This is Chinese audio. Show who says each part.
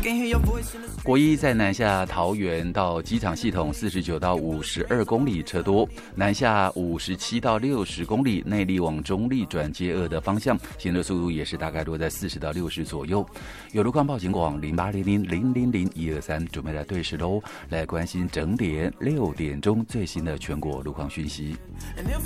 Speaker 1: 国一在南下桃园到机场系统49到52公里车多，南下57到60公里，内力往中立转接2的方向，行车速度也是大概落在40到60左右。有路况报警广0800000123，准备来对时喽，来关心整点6点钟最新的全国路况讯息。